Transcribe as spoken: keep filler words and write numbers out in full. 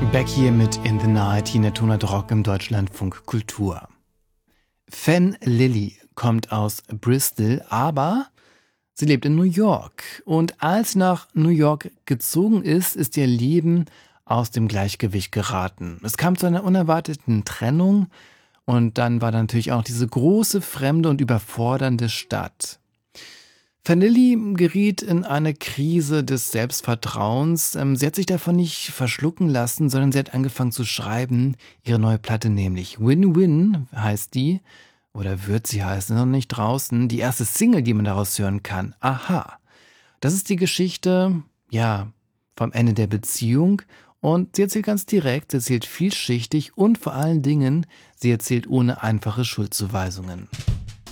Back hier mit In the Night, hier in der Tonart Rock im Deutschlandfunk Kultur. Fan Lily kommt aus Bristol, aber sie lebt in New York. Und als sie nach New York gezogen ist, ist ihr Leben aus dem Gleichgewicht geraten. Es kam zu einer unerwarteten Trennung und dann war da natürlich auch diese große, fremde und überfordernde Stadt. Fan Lily geriet in eine Krise des Selbstvertrauens. Ähm, Sie hat sich davon nicht verschlucken lassen, sondern sie hat angefangen zu schreiben. Ihre neue Platte nämlich. Win-Win heißt die, oder wird sie heißen, noch nicht draußen. Die erste Single, die man daraus hören kann. Aha. Das ist die Geschichte, ja, vom Ende der Beziehung. Und sie erzählt ganz direkt, sie erzählt vielschichtig und vor allen Dingen, sie erzählt ohne einfache Schuldzuweisungen.